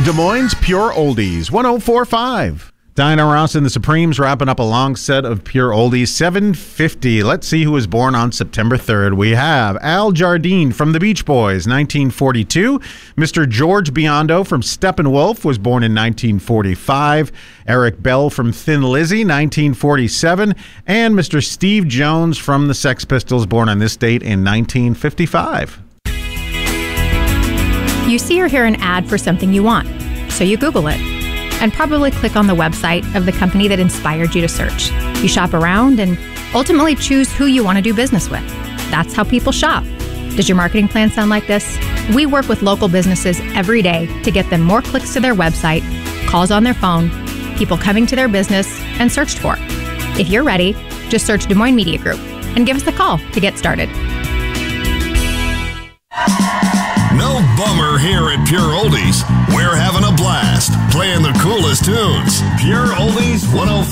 Des Moines Pure Oldies, 104.5. Diana Ross and the Supremes wrapping up a long set of Pure Oldies, 750. Let's see who was born on September 3rd. We have Al Jardine from the Beach Boys, 1942. Mr. George Biondo from Steppenwolf was born in 1945. Eric Bell from Thin Lizzy, 1947. And Mr. Steve Jones from the Sex Pistols, born on this date in 1955. You see or hear an ad for something you want, so you Google it. And probably click on the website of the company that inspired you to search. You shop around and ultimately choose who you want to do business with. That's how people shop. Does your marketing plan sound like this? We work with local businesses every day to get them more clicks to their website, calls on their phone, people coming to their business, and searched for. If you're ready, just search Des Moines Media Group and give us a call to get started. No bummer here at Pure Oldies. We're having a blast playing the coolest tunes. Pure Oldies 105.